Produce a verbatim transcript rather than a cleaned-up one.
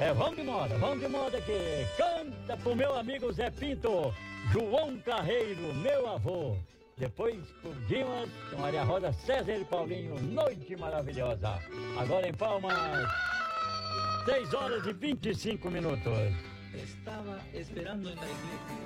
É, vamos de moda, vamos de moda aqui. Canta pro meu amigo Zé Pinto, João Carreiro, meu avô. Depois pro Dimas, com Maria Rosa, César e Paulinho, Noite Maravilhosa. Agora em Palmas, seis horas e vinte e cinco minutos. Estava esperando na igreja.